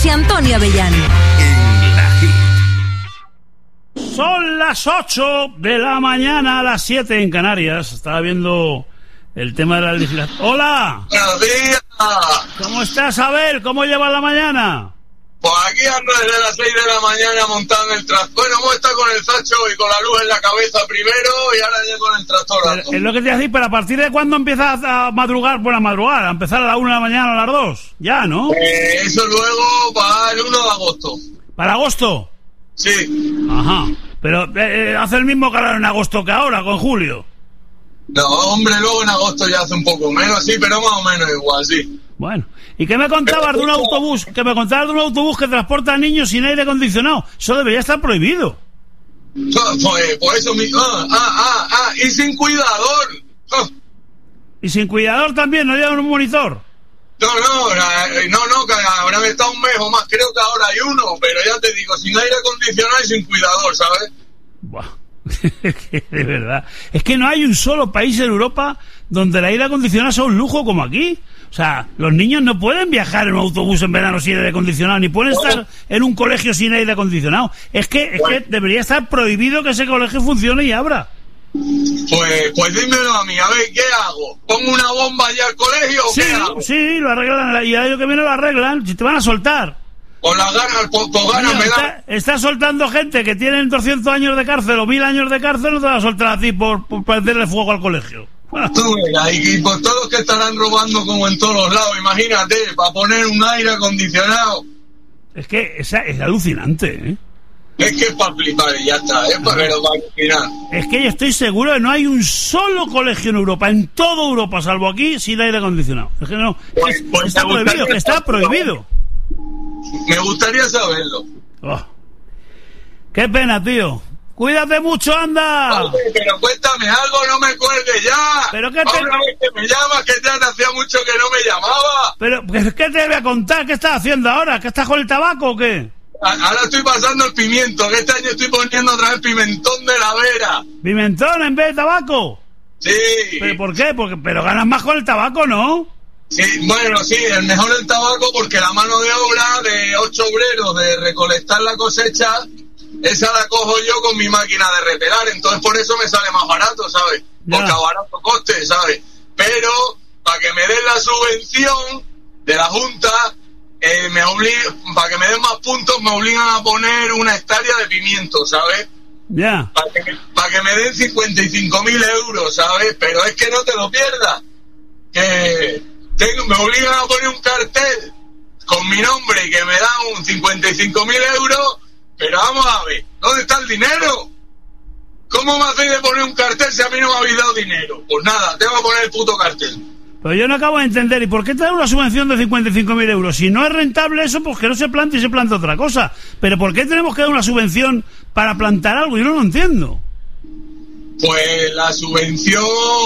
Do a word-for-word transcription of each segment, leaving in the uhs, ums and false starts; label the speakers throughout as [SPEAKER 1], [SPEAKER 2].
[SPEAKER 1] y Antonio Avellán.
[SPEAKER 2] En la Hit.
[SPEAKER 3] Son las ocho de la mañana, a las siete en Canarias. Estaba viendo el tema de la legislación. ¡Hola!
[SPEAKER 4] ¡Buenos días!
[SPEAKER 3] ¿Cómo estás, Abel? ¿Cómo llevas la mañana?
[SPEAKER 4] Pues aquí ando desde las seis de la mañana montando el tractor. Bueno, hemos estado con el Sacho y con la luz en la cabeza primero y ahora ya con el tractor.
[SPEAKER 3] Pero, es lo que te iba a decir, pero ¿a partir de cuándo empiezas a madrugar? Bueno, a madrugar, a empezar a las una de la mañana o a las dos. Ya, ¿no?
[SPEAKER 4] Eh, eso luego para el uno de agosto.
[SPEAKER 3] ¿Para agosto?
[SPEAKER 4] Sí.
[SPEAKER 3] Ajá. Pero eh, hace el mismo calor en agosto que ahora, con julio.
[SPEAKER 4] No, hombre, luego en agosto ya hace un poco menos, sí, pero más o menos igual, sí.
[SPEAKER 3] Bueno, ¿y qué me contabas de un autobús? Que me contabas de un autobús que transporta a niños sin aire acondicionado. Eso debería estar prohibido.
[SPEAKER 4] Pues, pues eso mismo. Ah, ah, ah, ah, y sin cuidador. Ah.
[SPEAKER 3] Y sin cuidador también, no llevan un monitor.
[SPEAKER 4] No, no, no, no, que habrán estado un mes o más, creo que ahora hay uno, pero ya te digo, sin aire acondicionado y sin cuidador, ¿sabes?
[SPEAKER 3] Buah. De verdad, es que no hay un solo país en Europa donde el aire acondicionado sea un lujo como aquí. O sea, los niños no pueden viajar en un autobús en verano sin aire acondicionado, ni pueden estar en un colegio sin aire acondicionado. Es que, es que debería estar prohibido que ese colegio funcione y abra.
[SPEAKER 4] Pues, pues dímelo a mí, a ver, ¿qué hago? ¿Pongo una bomba allá al colegio o
[SPEAKER 3] sí,
[SPEAKER 4] qué hago?
[SPEAKER 3] Sí, lo arreglan, y el año que viene lo arreglan, si te van a soltar.
[SPEAKER 4] Con las ganas, con, con ganas
[SPEAKER 3] Coño,
[SPEAKER 4] me da...
[SPEAKER 3] está, está soltando gente que tienen doscientos años de cárcel o mil años de cárcel, no te va a soltar a ti por, por prenderle fuego al colegio.
[SPEAKER 4] Tú, mira, y, y por todos que estarán robando como en todos los lados, imagínate, para poner un aire acondicionado.
[SPEAKER 3] Es que es, es alucinante, ¿eh?
[SPEAKER 4] Es que es para flipar y ya está, es para, pero para alucinar.
[SPEAKER 3] Es que yo estoy seguro que no hay un solo colegio en Europa, en toda Europa, salvo aquí, sin aire acondicionado. Es que no,
[SPEAKER 4] pues,
[SPEAKER 3] es,
[SPEAKER 4] pues
[SPEAKER 3] está prohibido, que está prohibido.
[SPEAKER 4] Me gustaría saberlo.
[SPEAKER 3] Oh. Qué pena, tío. Cuídate mucho, anda.
[SPEAKER 4] Oye, pero cuéntame algo, no me cuelgues ya.
[SPEAKER 3] Pero qué te...
[SPEAKER 4] Una vez que me llamas, que ya hacía mucho que no me llamaba.
[SPEAKER 3] Pero, ¿qué te voy a contar? ¿Qué estás haciendo ahora? ¿Que estás con el tabaco o qué?
[SPEAKER 4] Ahora estoy pasando el pimiento, que este año estoy poniendo otra vez pimentón de la Vera.
[SPEAKER 3] ¿Pimentón en vez de tabaco?
[SPEAKER 4] Sí.
[SPEAKER 3] ¿Pero por qué? Porque, pero ganas más con el tabaco, ¿no?
[SPEAKER 4] Sí, bueno, sí, es mejor el tabaco porque la mano de obra de ocho obreros de recolectar la cosecha, esa la cojo yo con mi máquina de repelar, entonces por eso me sale más barato, ¿sabes? Porque a barato coste, ¿sabes? Pero para que me den la subvención de la Junta, eh, me obliga, para que me den más puntos me obligan a poner una hectárea de pimiento, ¿sabes?
[SPEAKER 3] Ya. Yeah.
[SPEAKER 4] Para que, para que me den cincuenta y cinco mil euros, ¿sabes? Pero es que no te lo pierdas, que tengo, me obligan a poner un cartel con mi nombre y que me dan un cincuenta y cinco mil euros, pero vamos a ver, ¿dónde está el dinero? ¿Cómo me hacéis de poner un cartel si a mí no me habéis dado dinero? Pues nada, tengo que poner el puto cartel.
[SPEAKER 3] Pero yo no acabo de entender, ¿y por qué te dan una subvención de cincuenta y cinco mil euros? Si no es rentable eso, pues que no se plante y se planta otra cosa. Pero ¿por qué tenemos que dar una subvención para plantar algo? Yo no lo entiendo.
[SPEAKER 4] Pues la subvención,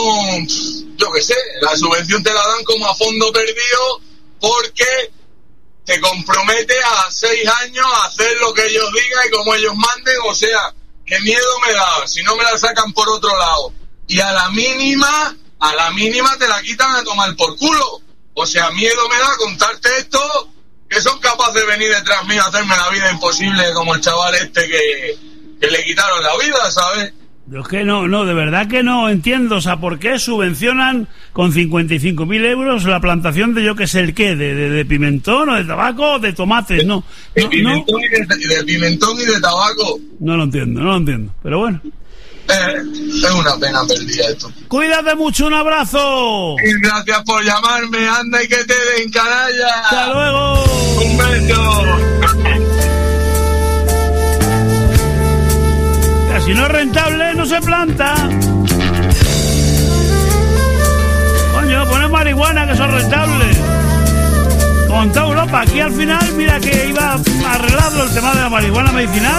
[SPEAKER 4] yo qué sé, la subvención te la dan como a fondo perdido porque te compromete a seis años a hacer lo que ellos digan y como ellos manden, o sea, qué miedo me da, si no me la sacan por otro lado. Y a la mínima, a la mínima te la quitan a tomar por culo. O sea, miedo me da contarte esto, que son capaces de venir detrás mío a hacerme la vida imposible como el chaval este que, que le quitaron la vida, ¿sabes?
[SPEAKER 3] Yo es que no, no, de verdad que no entiendo, o sea, ¿por qué subvencionan con cincuenta y cinco mil euros la plantación de yo que sé el qué, de, de, de pimentón o de tabaco o de tomates? No,
[SPEAKER 4] de,
[SPEAKER 3] no,
[SPEAKER 4] pimentón
[SPEAKER 3] no.
[SPEAKER 4] Y de, de pimentón y de tabaco.
[SPEAKER 3] No lo entiendo, no lo entiendo, pero bueno.
[SPEAKER 4] Eh, es una pena perdida esto.
[SPEAKER 3] Cuídate mucho, un abrazo.
[SPEAKER 4] Y gracias por llamarme, anda y que te den canalla.
[SPEAKER 3] Hasta luego.
[SPEAKER 4] Un beso.
[SPEAKER 3] Si no es rentable, no se planta. Coño, poner marihuana que son rentables. Como en toda Europa, aquí al final, mira que iba arreglado el tema de la marihuana medicinal.